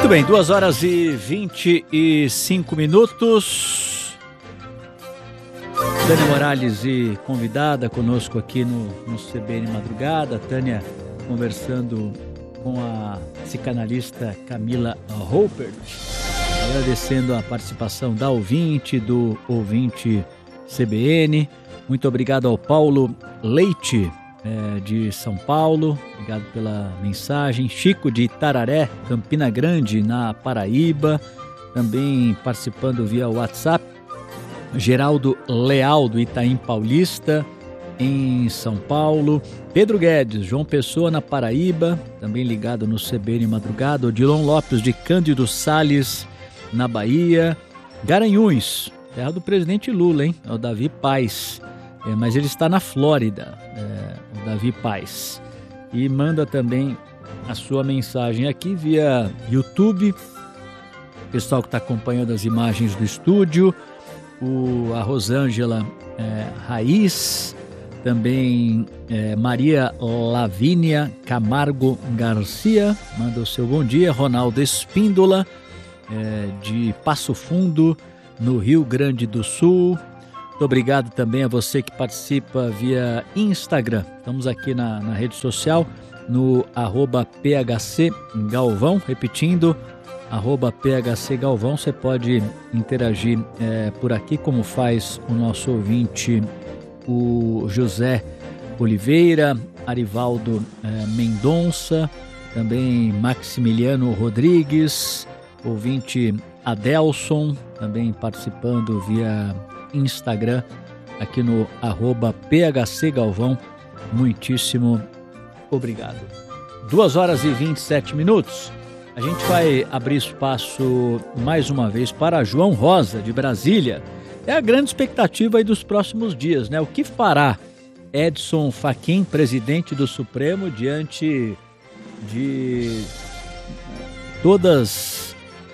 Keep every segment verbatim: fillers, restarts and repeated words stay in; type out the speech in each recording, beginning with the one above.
Muito bem, duas horas e vinte e cinco minutos. Tânia Morales e convidada conosco aqui no, no C B N Madrugada. Tânia conversando com a psicanalista Camila Ruppert, agradecendo a participação da ouvinte, do ouvinte C B N. Muito obrigado ao Paulo Leite, é, de São Paulo, obrigado pela mensagem. Chico de Itararé, Campina Grande, na Paraíba, também participando via WhatsApp. Geraldo Leal, do Itaim Paulista, em São Paulo. Pedro Guedes, João Pessoa, na Paraíba, também ligado no C B N Madrugada. Odilon Lopes, de Cândido Sales, na Bahia. Garanhuns, terra do presidente Lula, hein? É o Davi Paes, é, mas ele está na Flórida, é, o Davi Paes. E manda também a sua mensagem aqui via YouTube. Pessoal que está acompanhando as imagens do estúdio. O, a Rosângela é, Raiz, também é, Maria Lavínia Camargo Garcia, manda o seu bom dia. Ronaldo Espíndola, é, de Passo Fundo, no Rio Grande do Sul. Muito obrigado também a você que participa via Instagram. Estamos aqui na, na rede social, no arroba P H C Galvão, repetindo, arroba P H C Galvão. Você pode interagir é, por aqui, como faz o nosso ouvinte, o José Oliveira, Arivaldo é, Mendonça, também Maximiliano Rodrigues, ouvinte Adelson, também participando via Instagram, aqui no arroba P H C Galvão. Muitíssimo obrigado. duas horas e vinte e sete minutos. A gente vai abrir espaço mais uma vez para João Rosa, de Brasília. É a grande expectativa aí dos próximos dias, né? O que fará Edson Fachin, presidente do Supremo, diante de todas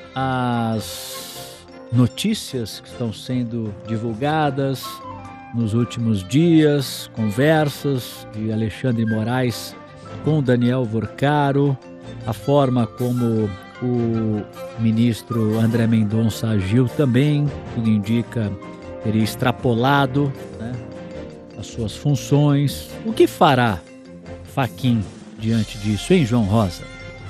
as notícias que estão sendo divulgadas nos últimos dias, conversas de Alexandre Moraes com Daniel Vorcaro, a forma como o ministro André Mendonça agiu também, tudo indica teria extrapolado, né, as suas funções. O que fará Fachin diante disso, hein, João Rosa?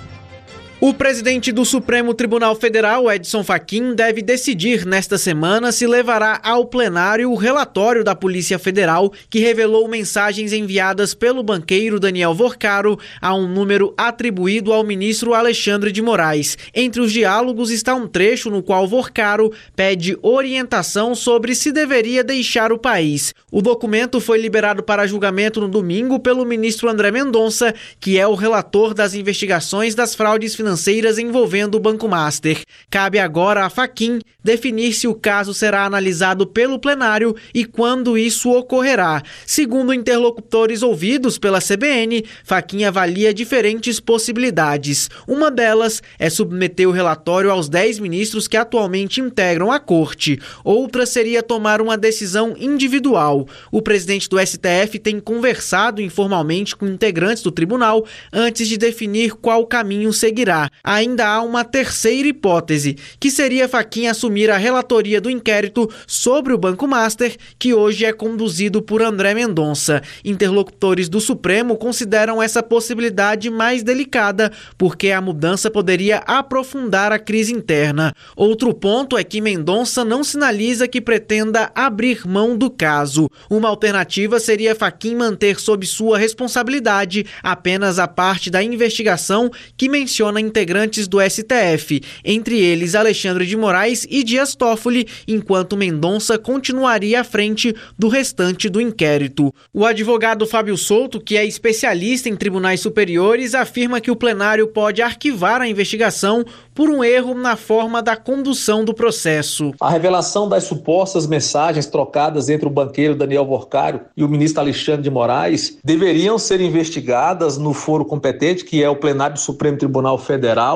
O presidente do Supremo Tribunal Federal, Edson Fachin, deve decidir nesta semana se levará ao plenário o relatório da Polícia Federal que revelou mensagens enviadas pelo banqueiro Daniel Vorcaro a um número atribuído ao ministro Alexandre de Moraes. Entre os diálogos está um trecho no qual Vorcaro pede orientação sobre se deveria deixar o país. O documento foi liberado para julgamento no domingo pelo ministro André Mendonça, que é o relator das investigações das fraudes financeiras financeiras envolvendo o Banco Master. Cabe agora a Fachin definir se o caso será analisado pelo plenário e quando isso ocorrerá. Segundo interlocutores ouvidos pela C B N, Fachin avalia diferentes possibilidades. Uma delas é submeter o relatório aos dez ministros que atualmente integram a corte. Outra seria tomar uma decisão individual. O presidente do S T F tem conversado informalmente com integrantes do tribunal antes de definir qual caminho seguirá. Ainda há uma terceira hipótese, que seria Fachin assumir a relatoria do inquérito sobre o Banco Master, que hoje é conduzido por André Mendonça. Interlocutores do Supremo consideram essa possibilidade mais delicada, porque a mudança poderia aprofundar a crise interna. Outro ponto é que Mendonça não sinaliza que pretenda abrir mão do caso. Uma alternativa seria Fachin manter sob sua responsabilidade apenas a parte da investigação que menciona integrantes do S T F, entre eles Alexandre de Moraes e Dias Toffoli, enquanto Mendonça continuaria à frente do restante do inquérito. O advogado Fábio Souto, que é especialista em tribunais superiores, afirma que o plenário pode arquivar a investigação por um erro na forma da condução do processo. A revelação das supostas mensagens trocadas entre o banqueiro Daniel Vorcaro e o ministro Alexandre de Moraes deveriam ser investigadas no foro competente, que é o plenário do Supremo Tribunal Federal,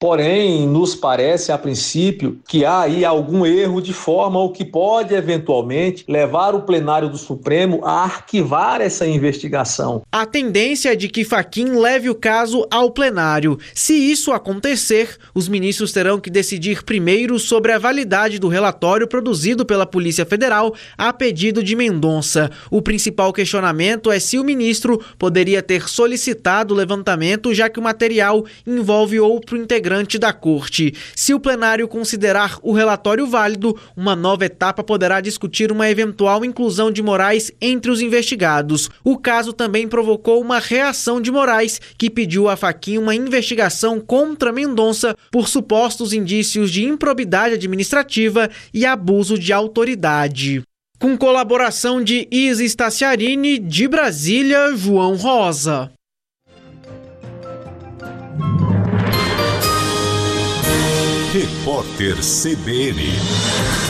Porém, nos parece, a princípio, que há aí algum erro de forma o que pode, eventualmente, levar o plenário do Supremo a arquivar essa investigação. A tendência é de que Fachin leve o caso ao plenário. Se isso acontecer, os ministros terão que decidir primeiro sobre a validade do relatório produzido pela Polícia Federal a pedido de Mendonça. O principal questionamento é se o ministro poderia ter solicitado o levantamento, já que o material envolve outro integrante da corte. Se o plenário considerar o relatório válido, uma nova etapa poderá discutir uma eventual inclusão de Moraes entre os investigados. O caso também provocou uma reação de Moraes, que pediu a Fachin uma investigação contra Mendonça por supostos indícios de improbidade administrativa e abuso de autoridade. Com colaboração de Isa Staciarini, de Brasília, João Rosa. Repórter C B N.